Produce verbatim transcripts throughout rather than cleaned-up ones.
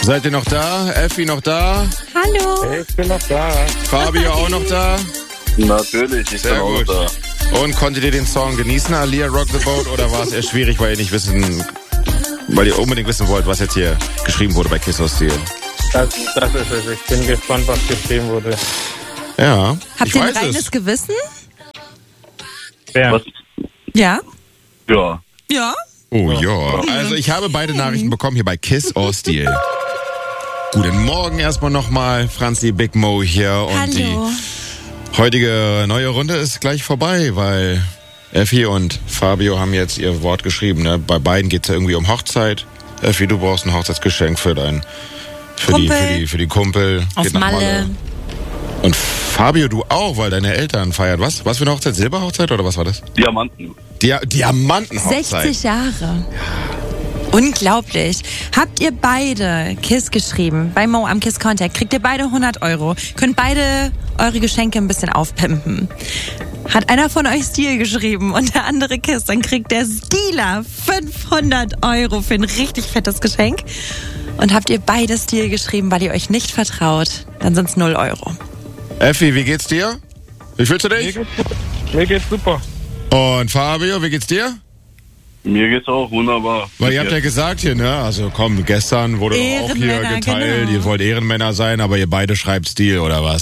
Seid ihr noch da? Effi noch da? Hallo. Hey, ich bin noch da. Fabio auch noch da? Natürlich, ich Sehr bin auch gut. da. Und konntet ihr den Song genießen, Alia, Rock the Boat, oder war es eher schwierig, weil ihr nicht wissen, weil ihr unbedingt wissen wollt, was jetzt hier geschrieben wurde bei Kiss aus Stil? Das, das ist es. Ich bin gespannt, was geschrieben wurde. Ja. Habt ich ihr ein weiß reines es. Gewissen? Wer? Was? Ja. Ja. Ja. Oh ja. Also ich habe beide Nachrichten bekommen hier bei Kiss aus Stil. Guten Morgen erstmal nochmal, Franzi Big Mo hier. Und Hallo. die heutige neue Runde ist gleich vorbei, weil Effi und Fabio haben jetzt ihr Wort geschrieben. Ne? Bei beiden geht es ja irgendwie um Hochzeit. Effi, du brauchst ein Hochzeitsgeschenk für dein, für die, Kumpel. für die, für die Kumpel. Auf Geht nach Malle. Und Fabio, du auch, weil deine Eltern feiern. Was? Was für eine Hochzeit? Silberhochzeit oder was war das? Diamanten. Dia Diamantenhochzeit. sechzig Jahre. Unglaublich. Habt ihr beide Kiss geschrieben bei Mo am Kiss Contact? Kriegt ihr beide hundert Euro? Könnt beide eure Geschenke ein bisschen aufpimpen? Hat einer von euch Stil geschrieben und der andere Kiss, dann kriegt der Stiler fünfhundert Euro für ein richtig fettes Geschenk. Und habt ihr beide Stil geschrieben, weil ihr euch nicht vertraut, dann sind's null Euro. Effi, wie geht's dir? Wie fühlst du Mir dich? geht's, mir geht's super. Und Fabio, wie geht's dir? Mir geht's auch wunderbar. Weil ihr habt ja gesagt hier, ne? Also komm, gestern wurde doch auch hier Ehrenmänner, geteilt, genau. ihr wollt Ehrenmänner sein, aber ihr beide schreibt Stil, oder was?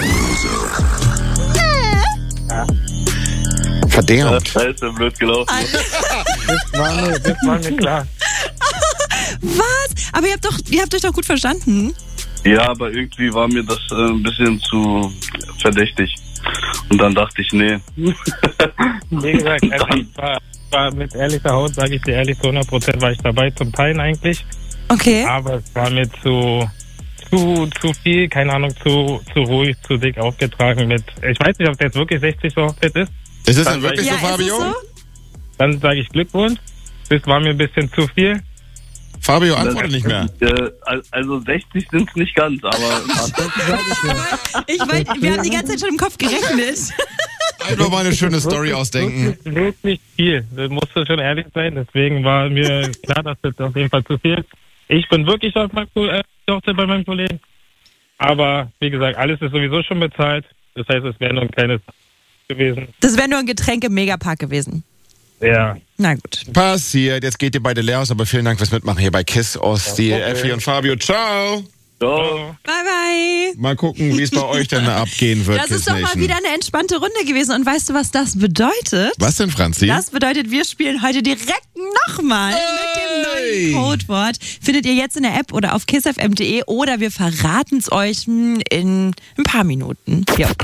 Verdammt. Da ist ja blöd gelaufen. Das war mir, das war mir klar. Was? Aber ihr habt doch, ihr habt euch doch gut verstanden. Ja, aber irgendwie war mir das äh, ein bisschen zu verdächtig. Und dann dachte ich, nee. Wie gesagt, also ich war, war mit ehrlicher Haut, sage ich dir ehrlich, zu hundert Prozent war ich dabei, zum Teilen eigentlich. Okay. Aber es war mir zu, zu, zu viel, keine Ahnung, zu, zu ruhig, zu dick aufgetragen mit, ich weiß nicht, ob es jetzt wirklich sechzig Hochzeit ist. Ist es Dann denn wirklich ja, so, Fabio? ist es so? Dann sage ich Glückwunsch. Das war mir ein bisschen zu viel. Fabio antwortet nicht mehr. Äh, also sechzig sind's nicht ganz, aber Ich wollte, wir haben die ganze Zeit schon im Kopf gerechnet. Einfach mal eine schöne Story ausdenken. Wirklich, wirklich viel. Das musste schon ehrlich sein. Deswegen war mir klar, dass das auf jeden Fall zu viel ist. Ich bin wirklich auf meinem äh, Hochzeit bei meinem Kollegen. Aber wie gesagt, alles ist sowieso schon bezahlt. Das heißt, es wäre nur ein kleines gewesen. Das wäre nur ein Getränk im Megapark gewesen. Ja. Na gut. Passiert, jetzt geht ihr beide leer aus, aber vielen Dank fürs Mitmachen hier bei Kiss aus Stil. okay. Effi und Fabio, ciao. ja. Bye, bye. Mal gucken, wie es bei euch denn abgehen wird, Das Kiss ist doch mal Nation. wieder eine entspannte Runde gewesen. Und weißt du, was das bedeutet? Was denn, Franzi? Das bedeutet, wir spielen heute direkt nochmal mit Hey. dem neuen Codewort. Findet ihr jetzt in der App oder auf kiss f m punkt d e oder wir verraten es euch hm, in ein paar Minuten hier auf Kiss.